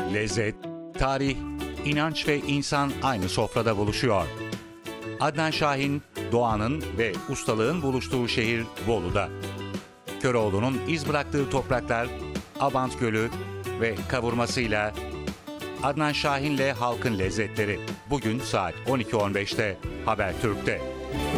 Lezzet, tarih, inanç ve insan aynı sofrada buluşuyor. Adnan Şahin, doğanın ve ustalığın buluştuğu şehir Bolu'da. Köroğlu'nun iz bıraktığı topraklar, Abant Gölü ve kavurmasıyla Adnan Şahin'le halkın lezzetleri. Bugün saat 12.15'te Habertürk'te.